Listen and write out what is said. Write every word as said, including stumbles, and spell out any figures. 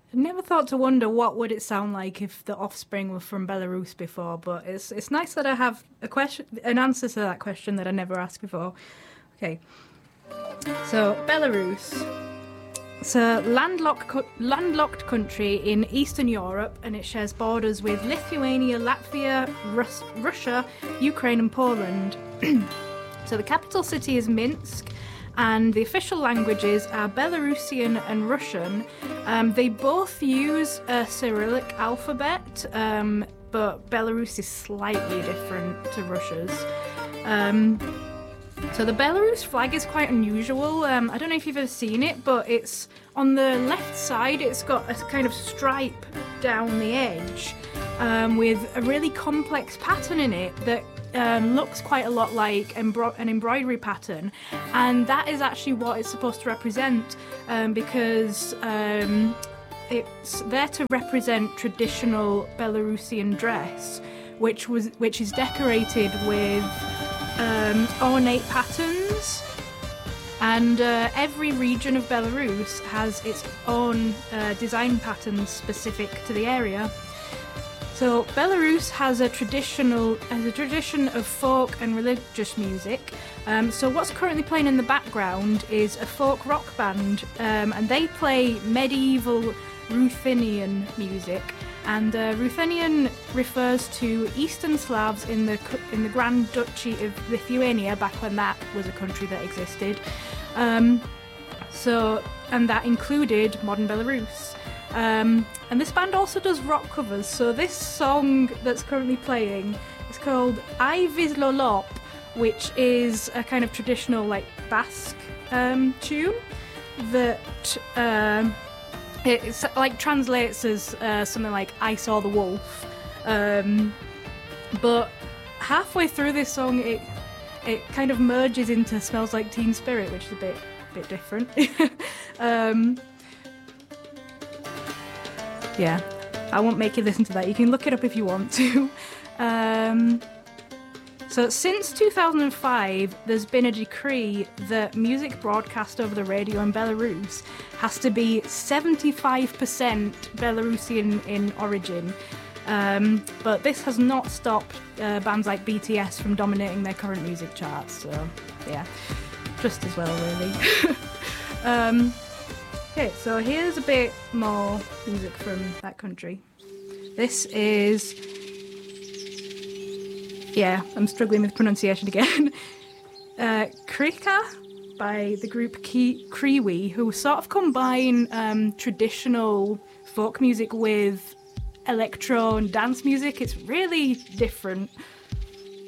Never thought to wonder what would it sound like if the offspring were from Belarus before, but it's it's nice that I have a question, an answer to that question that I never asked before. Okay, so Belarus. It's a landlocked, landlocked country in Eastern Europe, and it shares borders with Lithuania, Latvia, Rus- Russia, Ukraine and Poland. So the capital city is Minsk, and the official languages are Belarusian and Russian. Um, they both use a Cyrillic alphabet, um, but Belarus is slightly different to Russia's. Um, So the Belarus flag is quite unusual. Um, I don't know if you've ever seen it, but it's on the left side, it's got a kind of stripe down the edge um, with a really complex pattern in it that um, looks quite a lot like embro- an embroidery pattern. And that is actually what it's supposed to represent um, because um, it's there to represent traditional Belarusian dress, which was which is decorated with Um, ornate patterns, and uh, every region of Belarus has its own uh, design patterns specific to the area. So Belarus has a traditional has a tradition of folk and religious music. Um, so what's currently playing in the background is a folk rock band, um, and they play medieval Ruthenian music. And uh, Ruthenian refers to Eastern Slavs in the in the Grand Duchy of Lithuania, back when that was a country that existed. Um, so, and that included modern Belarus. Um, and this band also does rock covers. So this song that's currently playing is called I Vizlolop, which is a kind of traditional like Basque um, tune that. Um, It like translates as uh, something like "I saw the wolf," um, but halfway through this song, it it kind of merges into "Smells Like Teen Spirit," which is a bit bit different. um, yeah, I won't make you listen to that. You can look it up if you want to. um, So since two thousand five, there's been a decree that music broadcast over the radio in Belarus has to be seventy-five percent Belarusian in origin. Um, but this has not stopped uh, bands like B T S from dominating their current music charts. So, yeah, just as well, really. um, okay, so here's a bit more music from that country. This is... Yeah, I'm struggling with pronunciation again. uh, Krika by the group Ki- Kriwi, who sort of combine um, traditional folk music with electro and dance music. It's really different.